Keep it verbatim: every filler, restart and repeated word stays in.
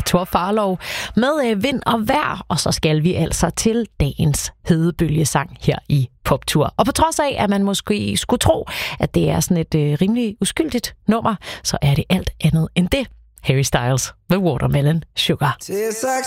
Tor Farlov med øh, vind og vejr, og så skal vi altså til dagens hedebølgesang her i Poptur. Og på trods af, at man måske skulle tro, at det er sådan et øh, rimelig uskyldigt nummer, så er det alt andet end det. Harry Styles med Watermelon Sugar.